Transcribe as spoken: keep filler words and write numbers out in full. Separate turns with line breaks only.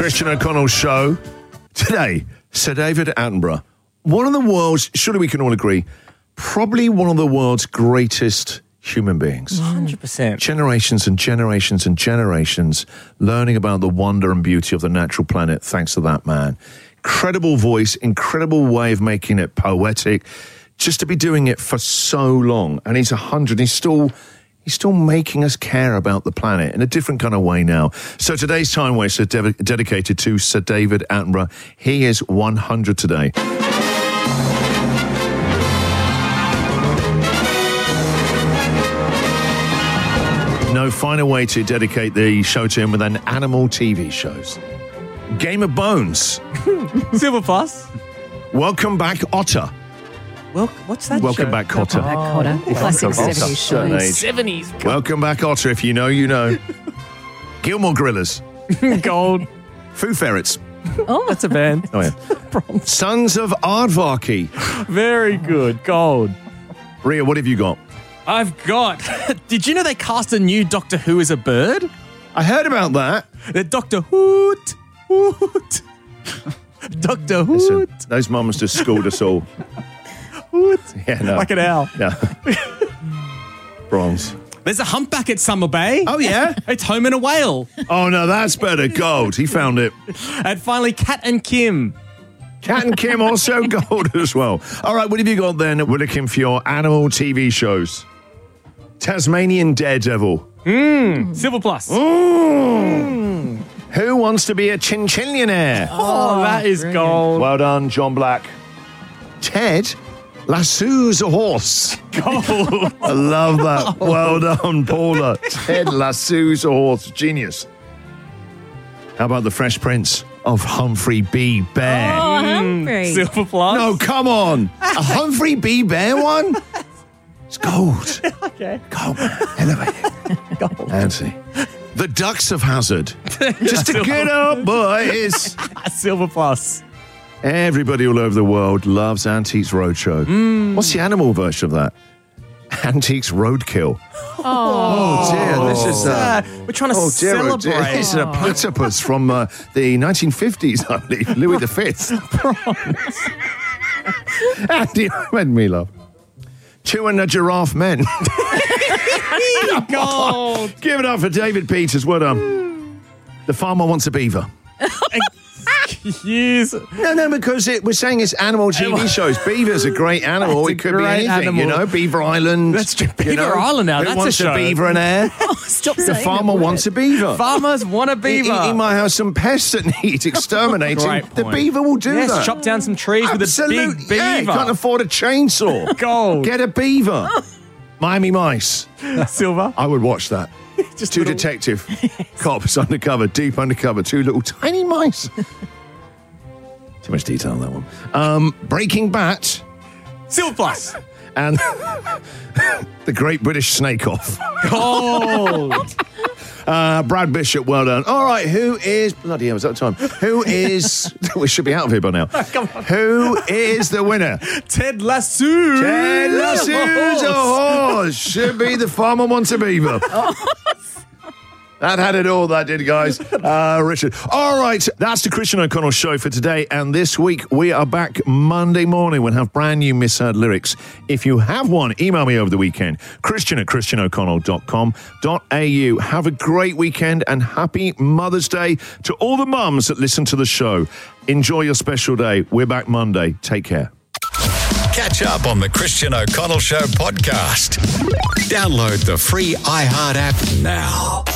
Christian O'Connell Show. Today, Sir David Attenborough, one of the world's, surely we can all agree, probably one of the world's greatest human beings.
one hundred percent.
Generations and generations and generations learning about the wonder and beauty of the natural planet thanks to that man. Incredible voice, incredible way of making it poetic, just to be doing it for so long. And he's one hundred, he's still... He's still making us care about the planet in a different kind of way now. So today's Time Waster de- dedicated to Sir David Attenborough. He is one hundred today. No finer way to dedicate the show to him than animal T V shows. Game of Bones.
Silver Plus.
Welcome back, Otter.
Well, what's that
Welcome
show?
back, Cotter.
Back Cotter. Classic
Welcome,
seventies
Certain
shows.
age.
seventies.
Welcome back, Otter. If you know, you know. Gilmore Gorillas.
Gold.
Foo Ferrets.
Oh,
That's a band.
Oh, yeah. Sons of Aardvark.
Very good. Gold.
Ria, what have you got?
I've got... Did you know they cast a new Doctor Who as a bird?
I heard about that.
The Doctor Hoot. Hoot. Doctor Hoot.
Listen, those mums just schooled us all.
Hoot.
Yeah, no.
Like an owl.
Yeah. Bronze.
There's a humpback at Summer Bay.
Oh, yeah?
It's home and a whale.
Oh, no, that's better. Gold. He found it.
And finally, Cat and Kim.
Cat and Kim also gold as well. All right, what have you got then? We're looking for your animal T V shows. Tasmanian Daredevil.
Mm. Silver Plus.
Mm. Who wants to be a chinchillionaire?
Oh, that is
brilliant.
gold.
Well done, John Black. Ted lassoes a horse.
Gold.
I love that. Well done, Paula. Ted lassoes a horse. Genius. How about the Fresh Prince of Humphrey B. Bear?
Oh, Humphrey.
Silver Plus.
No, come on. A Humphrey B. Bear one? It's gold.
Okay.
Gold, man. Elevated. Gold. Nancy. The Ducks of Hazzard. Just to get up, boys.
Silver Plus.
Everybody all over the world loves Antiques Roadshow. Mm. What's the animal version of that? Antiques Roadkill.
Oh,
Oh, dear. This is... Uh,
We're trying to
Oh dear, oh
celebrate.
dear. This is a platypus from uh, the nineteen fifties, I believe. Louis the Fifth. Andy made me laugh. Two and a giraffe men.
Gold.
Give it up for David Peters. Well done. The farmer wants a beaver.
Yes.
No, no, because it, we're saying it's animal T V shows. Beaver's a great animal.
That's a
It could be
great
anything, you
animal.
know. Beaver Island.
That's true. Beaver
you know?
Island now,
Who
that's a
wants
show.
beaver and air?
stop
The
saying
farmer
the word.
wants a beaver.
Farmers want a
He,
beaver.
he, he might have some pests that need exterminating.
Great
The
point.
beaver will do
yes,
that.
chop down some trees
Absolutely.
with a big beaver.
Yeah, you can't afford a chainsaw.
Gold.
Get a beaver. Miami Mice.
Silver.
I would watch that.
Just
Two
little-
detective cops undercover, deep undercover, two little tiny mice. Too much detail on that one. Um, Breaking Bat
Silver Plus.
and The Great British Snake Off.
Gold.
Uh, Brad Bishop, well done. All right, who is... Bloody hell, was that time? Who is... we should be out of here by now.
Come on.
Who is the winner?
Ted Lasso.
Ted Lasso's a horse. Should be the farmer wants a beaver. That had it all, that did, guys. Uh, Richard. All right, that's the Christian O'Connell Show for today. And this week, we are back Monday morning. We'll have brand new misheard lyrics. If you have one, email me over the weekend. Christian at christian o'connell dot com dot a u. Have a great weekend and happy Mother's Day to all the mums that listen to the show. Enjoy your special day. We're back Monday. Take care.
Catch up on the Christian O'Connell Show podcast. Download the free iHeart app now.